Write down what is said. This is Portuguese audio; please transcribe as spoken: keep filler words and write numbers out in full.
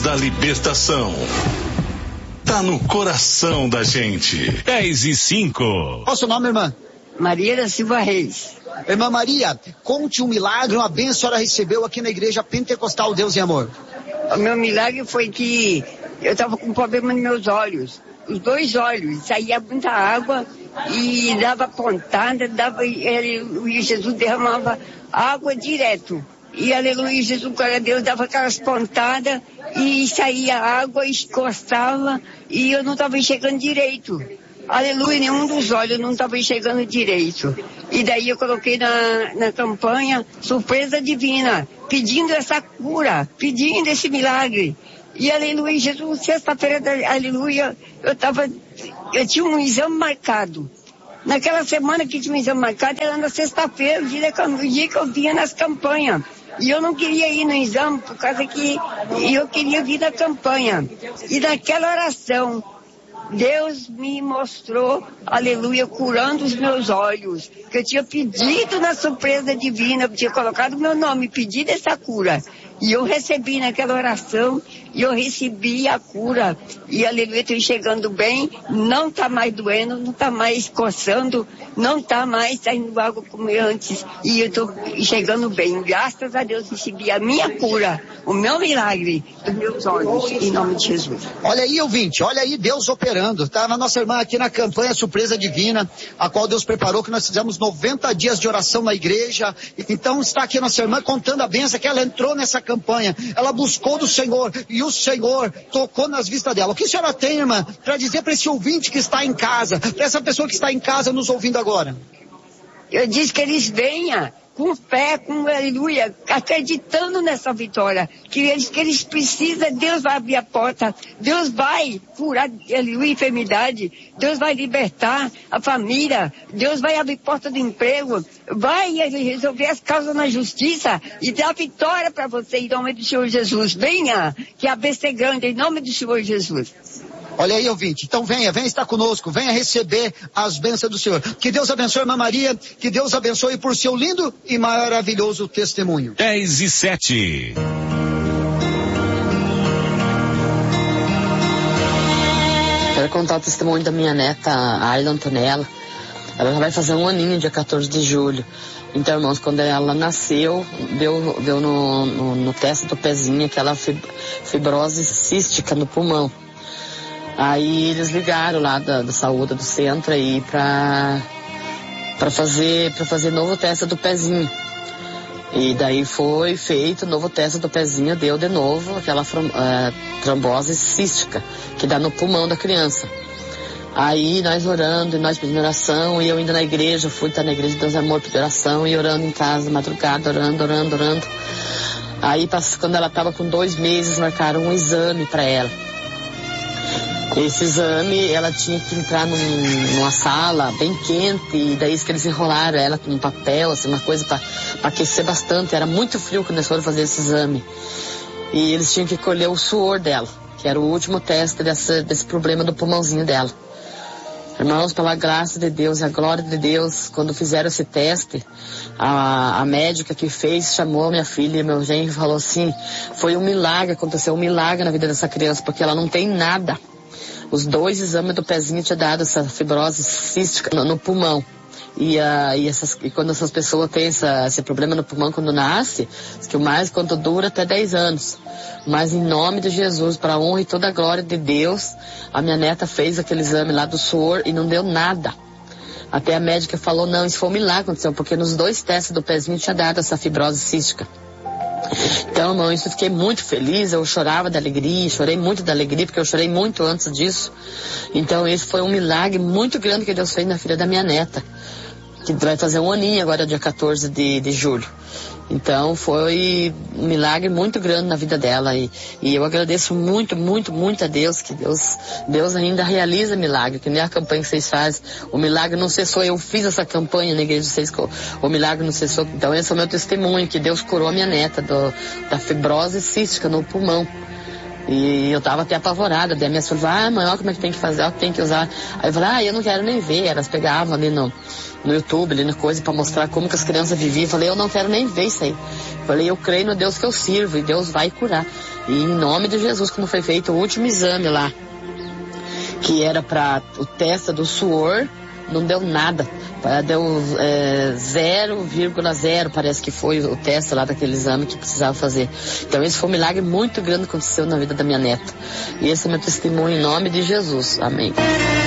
Da libertação. Tá no coração da gente. dez e cinco. Qual o seu nome, irmã? Maria da Silva Reis. Irmã Maria, conte um milagre, uma bênção que a senhora recebeu aqui na igreja Pentecostal Deus e Amor. O meu milagre foi que eu estava com problema nos meus olhos. Os dois olhos, saía muita água e dava pontada, dava, e Jesus derramava água direto. E aleluia, Jesus, glória a Deus, dava aquelas pontadas e saía água, encostava e eu não estava enxergando direito. Aleluia, nenhum dos olhos não estava enxergando direito. E daí eu coloquei na, na campanha Surpresa Divina, pedindo essa cura, pedindo esse milagre. E aleluia, Jesus, sexta-feira, aleluia, eu tava, eu tinha um exame marcado. Naquela semana que tinha um exame marcado, era na sexta-feira, o dia, o dia que eu vinha nas campanhas. E eu não queria ir no exame, por causa que eu queria vir na campanha. E naquela oração, Deus me mostrou, aleluia, curando os meus olhos. Que eu tinha pedido na surpresa divina, eu tinha colocado meu nome, pedido essa cura. E eu recebi naquela oração, e eu recebi a cura. E aleluia, estou enxergando bem, não está mais doendo, não está mais coçando, não está mais saindo água como antes. E eu estou enxergando bem. Graças a Deus recebi a minha cura, o meu milagre dos meus olhos, em nome de Jesus. Olha aí, ouvinte, olha aí Deus operando. Tá a nossa irmã aqui na campanha Surpresa Divina, a qual Deus preparou, que nós fizemos noventa dias de oração na igreja. Então está aqui a nossa irmã contando a bênção que ela entrou nessa campanha, ela buscou do Senhor e o Senhor tocou nas vistas dela. O que a senhora tem, irmã, para dizer para esse ouvinte que está em casa, para essa pessoa que está em casa nos ouvindo agora? Eu disse que eles venham com fé, com aleluia, acreditando nessa vitória, que eles, que eles precisam, Deus vai abrir a porta, Deus vai curar, aleluia, enfermidade, Deus vai libertar a família, Deus vai abrir porta do emprego, vai resolver as causas na justiça e dar vitória para você em nome do Senhor Jesus. Venha, que a bênção é grande em nome do Senhor Jesus. Olha aí, ouvinte, então venha, venha estar conosco, venha receber as bênçãos do Senhor. Que Deus abençoe, irmã Maria, que Deus abençoe por seu lindo e maravilhoso testemunho. dez e sete. Quero contar o testemunho da minha neta, a Ayla Antonella. Ela já vai fazer um aninho, dia quatorze de julho. Então, irmãos, quando ela nasceu, deu, deu no, no, no teste do pezinho aquela fibrose cística no pulmão. Aí eles ligaram lá da, da saúde do centro aí pra, pra, fazer, pra fazer novo teste do pezinho. E daí foi feito novo teste do pezinho, deu de novo aquela uh, trombose cística que dá no pulmão da criança. Aí nós orando, e nós pedindo oração, e eu indo na igreja, fui estar na igreja de Deus Amor, pedir oração, e orando em casa, madrugada, orando, orando, orando. Aí quando ela estava com dois meses, marcaram um exame para ela. Esse exame, ela tinha que entrar num, numa sala bem quente, e daí que eles enrolaram ela com um papel, assim, uma coisa para aquecer bastante. Era muito frio quando eles foram fazer esse exame. E eles tinham que colher o suor dela, que era o último teste dessa, desse problema do pulmãozinho dela. Irmãos, pela graça de Deus e a glória de Deus, quando fizeram esse teste, a, a médica que fez chamou minha filha e meu genro e falou assim, foi um milagre, aconteceu um milagre na vida dessa criança, porque ela não tem nada. Os dois exames do pezinho tinham dado essa fibrose cística no, no pulmão. E, uh, e, essas, e quando essas pessoas têm essa, esse problema no pulmão quando nasce, que o mais quando dura até dez anos. Mas em nome de Jesus, para a honra e toda a glória de Deus, a minha neta fez aquele exame lá do suor e não deu nada. Até a médica falou, não, isso foi um milagre que aconteceu, porque nos dois testes do pezinho tinha dado essa fibrose cística. Então, irmão, isso eu fiquei muito feliz, eu chorava de alegria, chorei muito de alegria, porque eu chorei muito antes disso. Então, esse foi um milagre muito grande que Deus fez na filha da minha neta, que vai fazer um aninho agora, dia quatorze de, de julho. Então, foi um milagre muito grande na vida dela, e, e eu agradeço muito, muito, muito a Deus, que Deus, Deus ainda realiza milagre, que nem a campanha que vocês fazem, o milagre não cessou, eu fiz essa campanha na igreja de vocês, o milagre não cessou. Então, esse é o meu testemunho, que Deus curou a minha neta do, da fibrose cística no pulmão. E eu tava até apavorada. Daí a minha filha falou, ah, mãe, olha como é que tem que fazer, olha que tem que usar. Aí eu falei, ah, eu não quero nem ver. Elas pegavam ali no, no YouTube, ali na coisa, pra mostrar como que as crianças viviam. Eu falei, eu não quero nem ver isso aí. Eu falei, eu creio no Deus que eu sirvo e Deus vai curar. E em nome de Jesus, como foi feito o último exame lá, que era para o teste do suor, não deu nada. Deu é, zero vírgula zero, parece que foi o teste lá daquele exame que precisava fazer. Então esse foi um milagre muito grande que aconteceu na vida da minha neta. E esse é meu testemunho em nome de Jesus. Amém.